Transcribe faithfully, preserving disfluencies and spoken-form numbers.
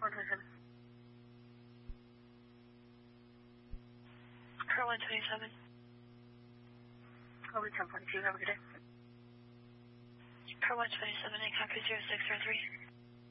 one twenty-seven. Per one twenty-seven. Over ten forty-two, have a good day. Per one twenty-seven, and copy zero six zero three.